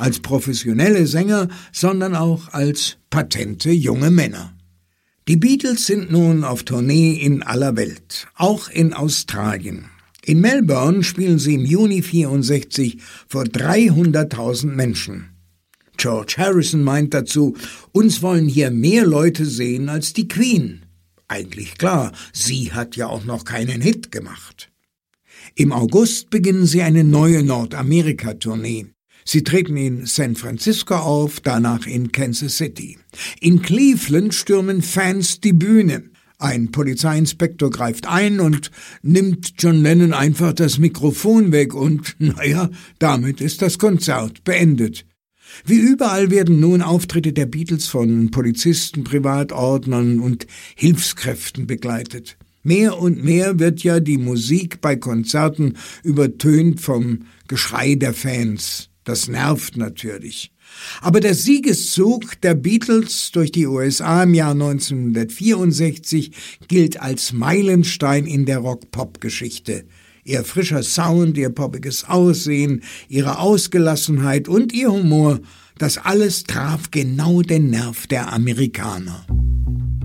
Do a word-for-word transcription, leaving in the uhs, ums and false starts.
als professionelle Sänger, sondern auch als patente junge Männer. Die Beatles sind nun auf Tournee in aller Welt, auch in Australien. In Melbourne spielen sie im Juni vierundsechzig vor dreihunderttausend Menschen. George Harrison meint dazu, uns wollen hier mehr Leute sehen als die Queen. Eigentlich klar, sie hat ja auch noch keinen Hit gemacht. Im August beginnen sie eine neue Nordamerika-Tournee. Sie treten in San Francisco auf, danach in Kansas City. In Cleveland stürmen Fans die Bühne. Ein Polizeiinspektor greift ein und nimmt John Lennon einfach das Mikrofon weg und, naja, damit ist das Konzert beendet. Wie überall werden nun Auftritte der Beatles von Polizisten, Privatordnern und Hilfskräften begleitet. Mehr und mehr wird ja die Musik bei Konzerten übertönt vom Geschrei der Fans. Das nervt natürlich. Aber der Siegeszug der Beatles durch die U S A im Jahr neunzehnhundertvierundsechzig gilt als Meilenstein in der Rock-Pop-Geschichte. Ihr frischer Sound, ihr poppiges Aussehen, ihre Ausgelassenheit und ihr Humor, das alles traf genau den Nerv der Amerikaner.